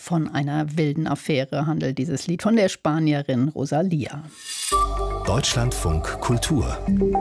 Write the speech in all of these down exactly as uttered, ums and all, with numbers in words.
von einer wilden Affäre handelt dieses Lied von der Spanierin Rosalía. Deutschlandfunk Kultur.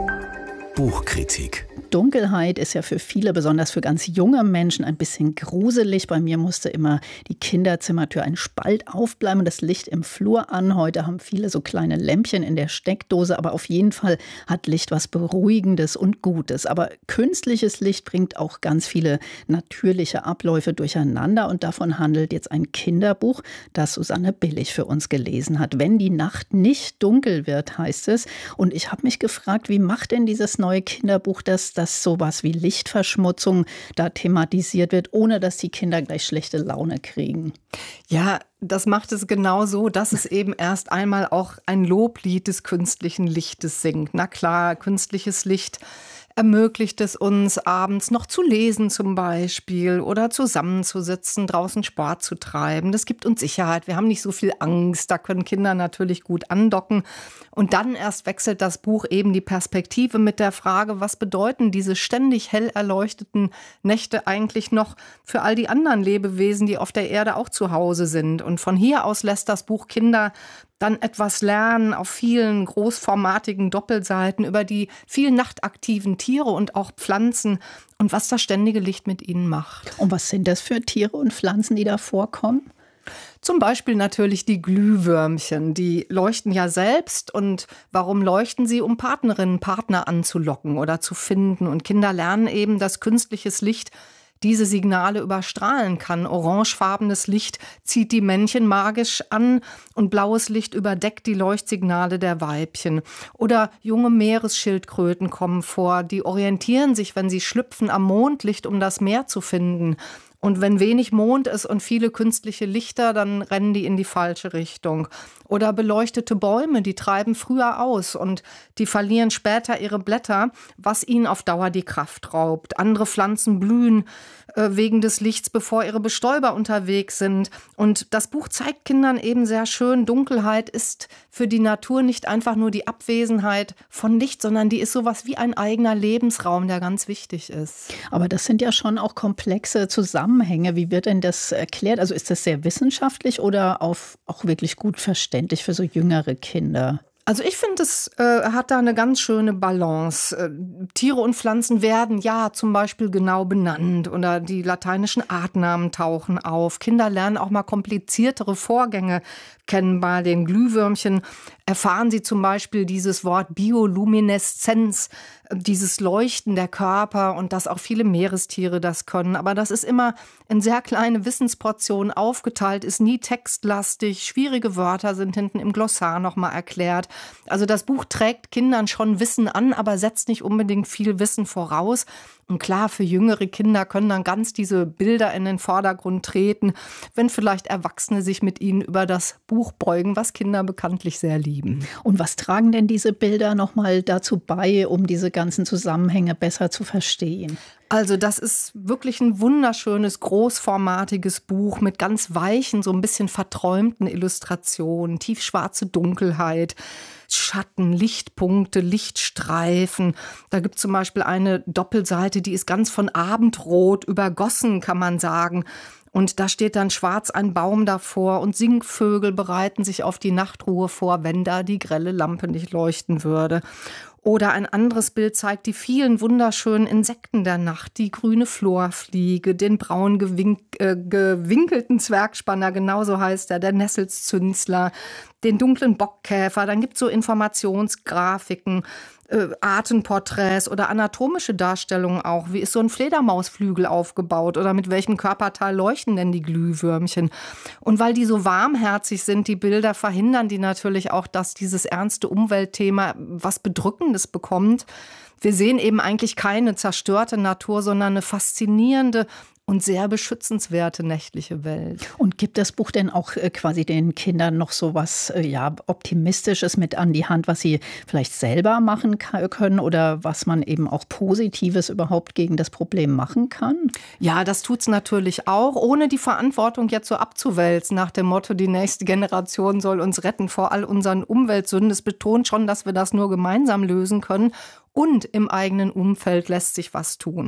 Buchkritik. Dunkelheit ist ja für viele, besonders für ganz junge Menschen, ein bisschen gruselig. Bei mir musste immer die Kinderzimmertür ein Spalt aufbleiben und das Licht im Flur an. Heute haben viele so kleine Lämpchen in der Steckdose, aber auf jeden Fall hat Licht was Beruhigendes und Gutes. Aber künstliches Licht bringt auch ganz viele natürliche Abläufe durcheinander und davon handelt jetzt ein Kinderbuch, das Susanne Billig für uns gelesen hat. Wenn die Nacht nicht dunkel wird, heißt es. Und ich habe mich gefragt, wie macht denn dieses neue Kinderbuch das, dass sowas wie Lichtverschmutzung da thematisiert wird, ohne dass die Kinder gleich schlechte Laune kriegen? Ja, das macht es genau so, dass es eben erst einmal auch ein Loblied des künstlichen Lichtes singt. Na klar, künstliches Licht ermöglicht es uns, abends noch zu lesen zum Beispiel oder zusammenzusitzen, draußen Sport zu treiben. Das gibt uns Sicherheit. Wir haben nicht so viel Angst. Da können Kinder natürlich gut andocken. Und dann erst wechselt das Buch eben die Perspektive mit der Frage, was bedeuten diese ständig hell erleuchteten Nächte eigentlich noch für all die anderen Lebewesen, die auf der Erde auch zu Hause sind. Und von hier aus lässt das Buch Kinder dann etwas lernen auf vielen großformatigen Doppelseiten über die vielen nachtaktiven Tiere und auch Pflanzen und was das ständige Licht mit ihnen macht. Und was sind das für Tiere und Pflanzen, die da vorkommen? Zum Beispiel natürlich die Glühwürmchen, die leuchten ja selbst. Und warum leuchten sie? Um Partnerinnen, Partner anzulocken oder zu finden. Und Kinder lernen eben, dass künstliches Licht diese Signale überstrahlen kann. Orangefarbenes Licht zieht die Männchen magisch an und blaues Licht überdeckt die Leuchtsignale der Weibchen. Oder junge Meeresschildkröten kommen vor, die orientieren sich, wenn sie schlüpfen, am Mondlicht, um das Meer zu finden. Und wenn wenig Mond ist und viele künstliche Lichter, dann rennen die in die falsche Richtung. Oder beleuchtete Bäume, die treiben früher aus und die verlieren später ihre Blätter, was ihnen auf Dauer die Kraft raubt. Andere Pflanzen blühen äh, wegen des Lichts, bevor ihre Bestäuber unterwegs sind. Und das Buch zeigt Kindern eben sehr schön, Dunkelheit ist für die Natur nicht einfach nur die Abwesenheit von Licht, sondern die ist sowas wie ein eigener Lebensraum, der ganz wichtig ist. Aber das sind ja schon auch komplexe Zusammenhänge. Wie wird denn das erklärt? Also ist das sehr wissenschaftlich oder auf, auch wirklich gut verständlich für so jüngere Kinder? Also ich finde, es äh, hat da eine ganz schöne Balance. Äh, Tiere und Pflanzen werden ja zum Beispiel genau benannt oder die lateinischen Artnamen tauchen auf. Kinder lernen auch mal kompliziertere Vorgänge kennen. Bei den Glühwürmchen erfahren sie zum Beispiel dieses Wort Biolumineszenz, dieses Leuchten der Körper und dass auch viele Meerestiere das können. Aber das ist immer in sehr kleine Wissensportionen aufgeteilt, ist nie textlastig. Schwierige Wörter sind hinten im Glossar nochmal erklärt. Also das Buch trägt Kindern schon Wissen an, aber setzt nicht unbedingt viel Wissen voraus. Und klar, für jüngere Kinder können dann ganz diese Bilder in den Vordergrund treten, wenn vielleicht Erwachsene sich mit ihnen über das Buch beugen, was Kinder bekanntlich sehr lieben. Und was tragen denn diese Bilder nochmal dazu bei, um diese ganzen Zusammenhänge besser zu verstehen? Also das ist wirklich ein wunderschönes, großformatiges Buch mit ganz weichen, so ein bisschen verträumten Illustrationen, tiefschwarze Dunkelheit, Schatten, Lichtpunkte, Lichtstreifen. Da gibt es zum Beispiel eine Doppelseite, die ist ganz von Abendrot übergossen, kann man sagen. Und da steht dann schwarz ein Baum davor und Singvögel bereiten sich auf die Nachtruhe vor, wenn da die grelle Lampe nicht leuchten würde. Oder ein anderes Bild zeigt die vielen wunderschönen Insekten der Nacht, die grüne Florfliege, den braun gewink, äh, gewinkelten Zwergspanner, genauso heißt er, der Nesselzünsler, den dunklen Bockkäfer. Dann gibt es so Informationsgrafiken, äh, Artenporträts oder anatomische Darstellungen auch. Wie ist so ein Fledermausflügel aufgebaut oder mit welchem Körperteil leuchten denn die Glühwürmchen? Und weil die so warmherzig sind, die Bilder, verhindern die natürlich auch, dass dieses ernste Umweltthema was Bedrückendes bekommt. Wir sehen eben eigentlich keine zerstörte Natur, sondern eine faszinierende und sehr beschützenswerte nächtliche Welt. Und gibt das Buch denn auch äh, quasi den Kindern noch so was äh, ja, Optimistisches mit an die Hand, was sie vielleicht selber machen ka- können oder was man eben auch Positives überhaupt gegen das Problem machen kann? Ja, das tut's natürlich auch, ohne die Verantwortung jetzt so abzuwälzen nach dem Motto, die nächste Generation soll uns retten vor all unseren Umweltsünden. Es betont schon, dass wir das nur gemeinsam lösen können. Und im eigenen Umfeld lässt sich was tun.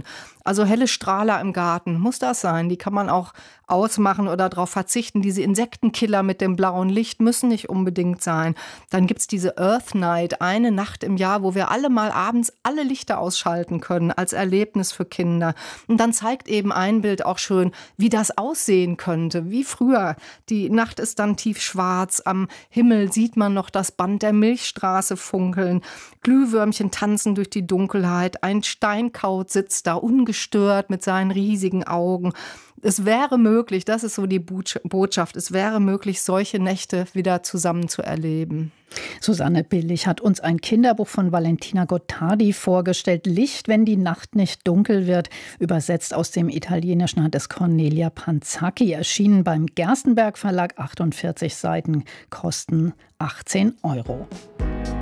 Also helle Strahler im Garten, muss das sein. Die kann man auch ausmachen oder darauf verzichten. Diese Insektenkiller mit dem blauen Licht müssen nicht unbedingt sein. Dann gibt's diese Earth Night, eine Nacht im Jahr, wo wir alle mal abends alle Lichter ausschalten können, als Erlebnis für Kinder. Und dann zeigt eben ein Bild auch schön, wie das aussehen könnte, wie früher. Die Nacht ist dann tiefschwarz, am Himmel sieht man noch das Band der Milchstraße funkeln, Glühwürmchen tanzen durch die Dunkelheit, ein Steinkauz sitzt da ungestört mit seinen riesigen Augen. Es wäre möglich, das ist so die Botschaft, es wäre möglich, solche Nächte wieder zusammen zu erleben. Susanne Billig hat uns ein Kinderbuch von Valentina Gottardi vorgestellt. Licht, wenn die Nacht nicht dunkel wird. Übersetzt aus dem Italienischen hat es Cornelia Panzacchi. Erschienen beim Gerstenberg Verlag, achtundvierzig Seiten, kosten achtzehn Euro.